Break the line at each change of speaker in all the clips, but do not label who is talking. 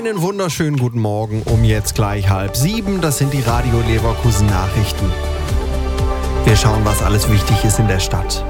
Einen wunderschönen guten Morgen um jetzt gleich 6:30. Das sind die Radio Leverkusen Nachrichten. Wir schauen, was alles wichtig ist in der Stadt.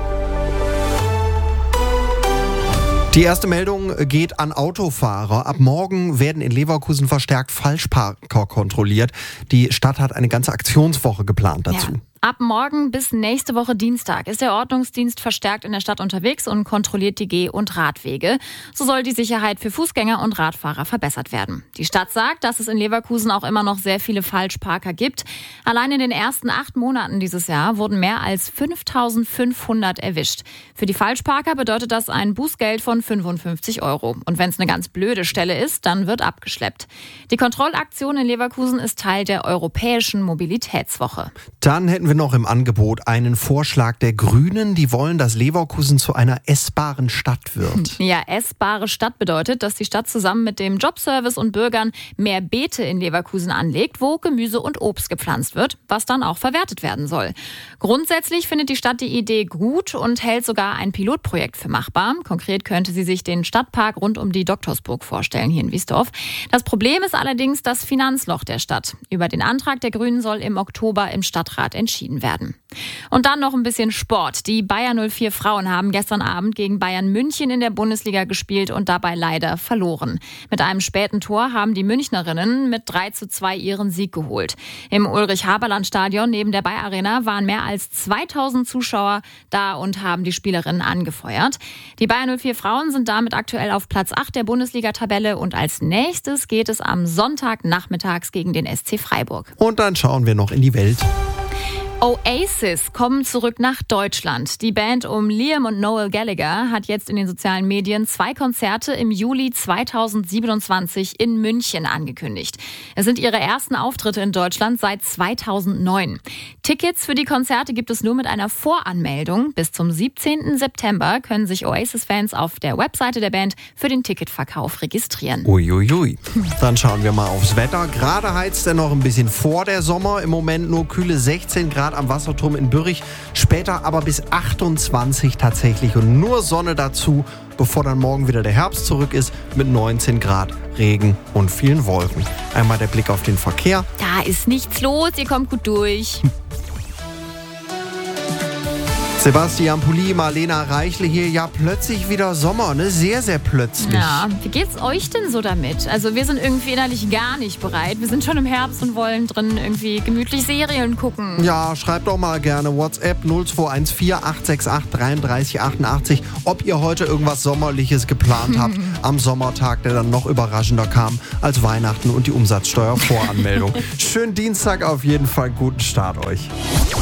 Die erste Meldung geht an Autofahrer. Ab morgen werden in Leverkusen verstärkt Falschparker kontrolliert. Die Stadt hat eine ganze Aktionswoche geplant dazu.
Ja. Ab morgen bis nächste Woche Dienstag ist der Ordnungsdienst verstärkt in der Stadt unterwegs und kontrolliert die Geh- und Radwege. So soll die Sicherheit für Fußgänger und Radfahrer verbessert werden. Die Stadt sagt, dass es in Leverkusen auch immer noch sehr viele Falschparker gibt. Allein in den ersten 8 Monaten dieses Jahr wurden mehr als 5.500 erwischt. Für die Falschparker bedeutet das ein Bußgeld von 55 €. Und wenn es eine ganz blöde Stelle ist, dann wird abgeschleppt. Die Kontrollaktion in Leverkusen ist Teil der Europäischen Mobilitätswoche.
Dann hätten wir noch im Angebot einen Vorschlag der Grünen. Die wollen, dass Leverkusen zu einer essbaren Stadt wird.
Ja, essbare Stadt bedeutet, dass die Stadt zusammen mit dem Jobservice und Bürgern mehr Beete in Leverkusen anlegt, wo Gemüse und Obst gepflanzt wird, was dann auch verwertet werden soll. Grundsätzlich findet die Stadt die Idee gut und hält sogar ein Pilotprojekt für machbar. Konkret könnte sie sich den Stadtpark rund um die Doktorsburg vorstellen, hier in Wiesdorf. Das Problem ist allerdings das Finanzloch der Stadt. Über den Antrag der Grünen soll im Oktober im Stadtrat entschieden werden. Und dann noch ein bisschen Sport. Die Bayer 04 Frauen haben gestern Abend gegen Bayern München in der Bundesliga gespielt und dabei leider verloren. Mit einem späten Tor haben die Münchnerinnen mit 3:2 ihren Sieg geholt. Im Ulrich-Haberland-Stadion neben der Bayer Arena waren mehr als 2000 Zuschauer da und haben die Spielerinnen angefeuert. Die Bayer 04 Frauen sind damit aktuell auf Platz 8 der Bundesliga-Tabelle und als nächstes geht es am Sonntag nachmittags gegen den SC Freiburg.
Und dann schauen wir noch in die Welt.
Oasis kommen zurück nach Deutschland. Die Band um Liam und Noel Gallagher hat jetzt in den sozialen Medien 2 Konzerte im Juli 2027 in München angekündigt. Es sind ihre ersten Auftritte in Deutschland seit 2009. Tickets für die Konzerte gibt es nur mit einer Voranmeldung. Bis zum 17. September können sich Oasis-Fans auf der Webseite der Band für den Ticketverkauf registrieren.
Uiuiui. Dann schauen wir mal aufs Wetter. Gerade heizt er noch ein bisschen vor der Sommer. Im Moment nur kühle 16 Grad am Wasserturm in Bürrich, später aber bis 28 tatsächlich und nur Sonne dazu, bevor dann morgen wieder der Herbst zurück ist mit 19 Grad, Regen und vielen Wolken. Einmal der Blick auf den Verkehr.
Da ist nichts los, ihr kommt gut durch.
Sebastian Pulli, Marlena Reichle hier. Ja, plötzlich wieder Sommer, ne? Sehr, sehr plötzlich.
Ja, wie geht's euch denn so damit? Also wir sind irgendwie innerlich gar nicht bereit. Wir sind schon im Herbst und wollen drin irgendwie gemütlich Serien gucken.
Ja, schreibt doch mal gerne WhatsApp 0214 868 33 88, ob ihr heute irgendwas Sommerliches geplant habt am Sommertag, der dann noch überraschender kam als Weihnachten und die Umsatzsteuervoranmeldung. Schönen Dienstag auf jeden Fall, guten Start euch.